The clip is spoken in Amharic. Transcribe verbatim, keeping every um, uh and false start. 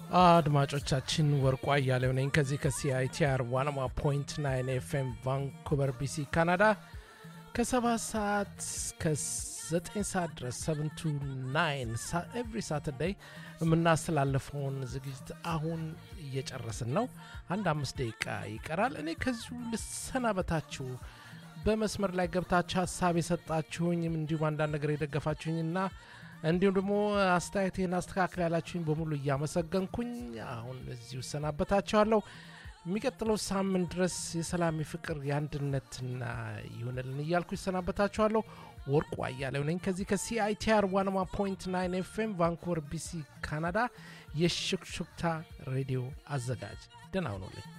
አድማጮቻችን ወርቋ ያለው ነኝ ከዚህ ከሲአይቲአር ዋን ኦ ዋን ፖይንት ናይን ኤፍኤም ቫንኩቨር ቢሲ ካናዳ ከሰባት ሰዓት እስከ ዘጠኝ ሰዓት ድረስ ሰቨን ቱ ናይን ኤቭሪ ሳተርዴይ የምናስተላልፈውን ዝግጅት አሁን እየጨረስን ነው። አንድ አምስት ደቂቃ ይቀራል። እኔ ከዚሁ ልሰናበታችሁ። በመስመር ላይ ገብታችሁ ሐሳብ የሰጣችሁኝ እንዲሁም አንዳንድ ነገር የደገፋችሁኝና እንዲሁም ደግሞ አስተያየቴን አስተካክል ያላችሁኝ በሙሉ እያመሰገንኩኝ አሁን እዚሁ ሰናበታችኋለሁ። የሚቀጥለው ሳምንት ድረስ የሰላም ፍቅር የአንድነትና ይሁንልን እያልኩ ሰናበታችኋለሁ። ወርቁ አያሌው ነኝ ከዚህ ከሲአይቲአር ዋን ኦ ዋን ፖይንት ናይን ኤፍኤም ቫንኩቨር ቢሲ ካናዳ የሽክሽክታ ሬዲዮ አዘጋጅ። ደህና ሁኑልኝ።